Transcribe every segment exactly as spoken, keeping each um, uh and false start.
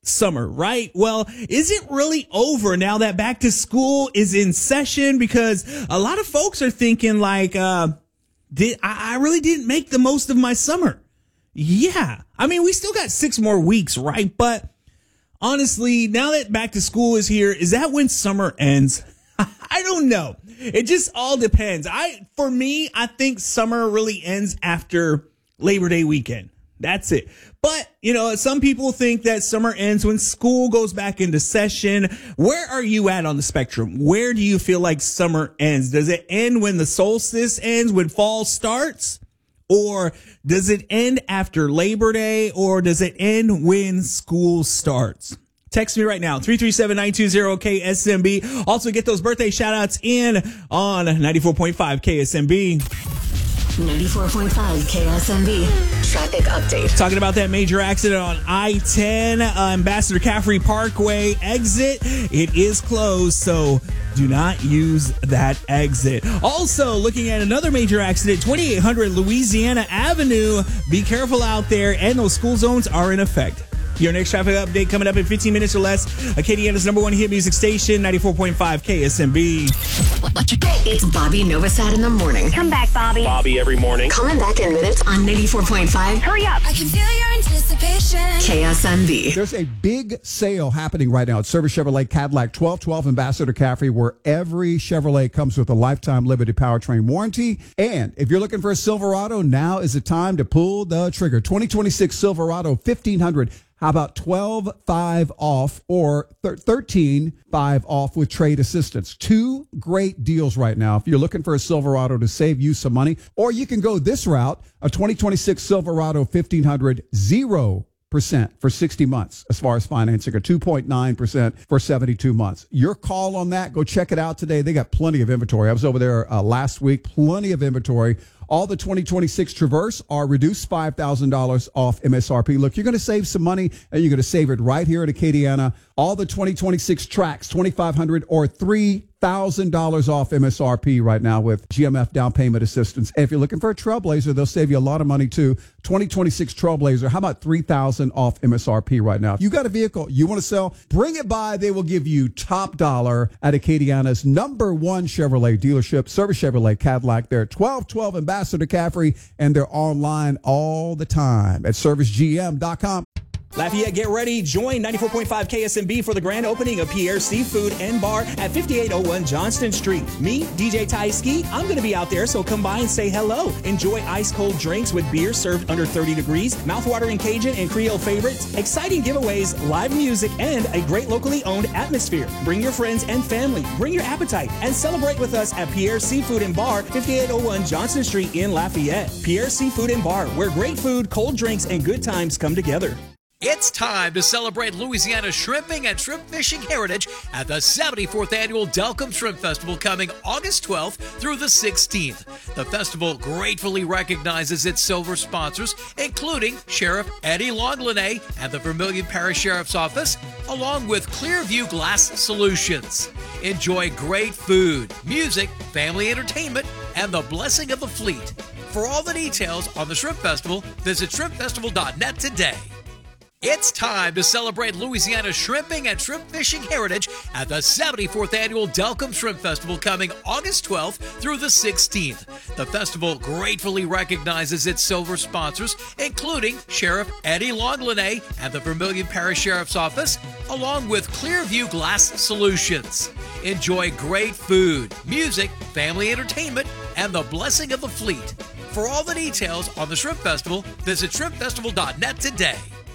summer, right? Well, is it really over now that back to school is in session? Because a lot of folks are thinking like, uh, did I, I really didn't make the most of my summer? Yeah. I mean, we still got six more weeks, right? But honestly, now that back to school is here, is that when summer ends? I don't know. It just all depends. I, for me, I think summer really ends after Labor Day weekend. That's it. But, you know, some people think that summer ends when school goes back into session. Where are you at on the spectrum? Where do you feel like summer ends? Does it end when the solstice ends, when fall starts? Or does it end after Labor Day? Or does it end when school starts? Text me right now, three three seven, nine two zero, K S M B. Also get those birthday shout outs in on ninety-four point five K S M B. ninety-four point five K S M B. Traffic update. Talking about that major accident on I ten, uh, Ambassador Caffrey Parkway exit. It is closed, so do not use that exit. Also, looking at another major accident, twenty-eight hundred Louisiana Avenue. Be careful out there, and those school zones are in effect. Your next traffic update coming up in fifteen minutes or less. Acadiana's number one hit music station, ninety-four point five K S M B. It's Bobby Novosad in the morning. Come back, Bobby. Bobby every morning. Coming back in minutes on ninety-four point five. Hurry up. I can feel your anticipation. K S M B. There's a big sale happening right now at Service Chevrolet Cadillac, twelve twelve Ambassador Caffrey, where every Chevrolet comes with a lifetime limited powertrain warranty. And if you're looking for a Silverado, now is the time to pull the trigger. twenty twenty-six Silverado fifteen hundred. How about twelve five off or thirteen five off with trade assistance? Two great deals right now. If you're looking for a Silverado to save you some money, or you can go this route, a twenty twenty-six Silverado fifteen hundred, zero percent for sixty months as far as financing, or two point nine percent for seventy-two months. Your call on that, go check it out today. They got plenty of inventory. I was over there uh, last week, plenty of inventory. All the twenty twenty-six Traverse are reduced five thousand dollars off M S R P. Look, you're going to save some money, and you're going to save it right here at Acadiana. All the twenty twenty-six Tracks, twenty-five hundred dollars or three thousand dollars off M S R P right now with G M F down payment assistance. And if you're looking for a Trailblazer, they'll save you a lot of money too. twenty twenty-six Trailblazer, how about three thousand dollars off M S R P right now? If you got a vehicle you want to sell, bring it by. They will give you top dollar at Acadiana's number one Chevrolet dealership, Service Chevrolet Cadillac. They're twelve twelve Ambassador Caffrey, and they're online all the time at service G M dot com. Lafayette, get ready. Join ninety-four point five K S M B for the grand opening of Pierre's Seafood and Bar at fifty-eight oh one Johnston Street. Me, D J Ty Ski, I'm going to be out there, so come by and say hello. Enjoy ice-cold drinks with beer served under thirty degrees, mouthwatering Cajun and Creole favorites, exciting giveaways, live music, and a great locally owned atmosphere. Bring your friends and family. Bring your appetite and celebrate with us at Pierre's Seafood and Bar, fifty-eight oh one Johnston Street in Lafayette. Pierre's Seafood and Bar, where great food, cold drinks, and good times come together. It's time to celebrate Louisiana's shrimping and shrimp fishing heritage at the seventy-fourth Annual Delcombe Shrimp Festival coming August twelfth through the sixteenth. The festival gratefully recognizes its silver sponsors, including Sheriff Eddie Longlinay and the Vermilion Parish Sheriff's Office, along with Clearview Glass Solutions. Enjoy great food, music, family entertainment, and the blessing of the fleet. For all the details on the Shrimp Festival, visit shrimp festival dot net today. It's time to celebrate Louisiana's shrimping and shrimp fishing heritage at the seventy-fourth Annual Delcombe Shrimp Festival coming August twelfth through the sixteenth. The festival gratefully recognizes its silver sponsors, including Sheriff Eddie Longlinay and the Vermilion Parish Sheriff's Office, along with Clearview Glass Solutions. Enjoy great food, music, family entertainment, and the blessing of the fleet. For all the details on the Shrimp Festival, visit shrimp festival dot net today.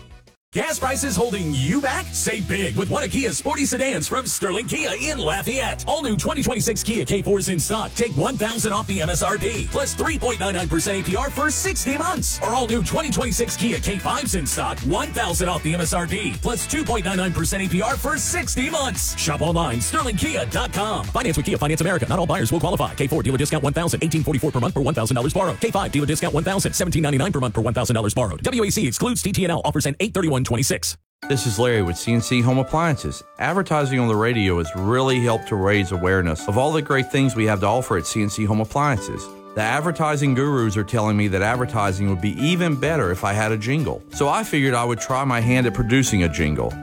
Gas prices holding you back? Save big with one of Kia's sporty sedans from Sterling Kia in Lafayette. All new twenty twenty-six Kia K fours in stock. Take one thousand dollars off the M S R P, plus three point nine nine percent A P R for sixty months. Or all new twenty twenty-six Kia K fives in stock. one thousand dollars off the M S R P, plus two point nine nine percent A P R for sixty months. Shop online, sterling kia dot com. Finance with Kia Finance America. Not all buyers will qualify. K four dealer discount one thousand dollars, eighteen forty-four per month per one thousand dollars borrowed. K five dealer discount one thousand dollars, seventeen ninety-nine per month per one thousand dollars borrowed. W A C excludes T T N L. Offers end eight thirty-one twenty-six. This is Larry with C N C Home Appliances. Advertising on the radio has really helped to raise awareness of all the great things we have to offer at C N C Home Appliances. The advertising gurus are telling me that advertising would be even better if I had a jingle. So I figured I would try my hand at producing a jingle.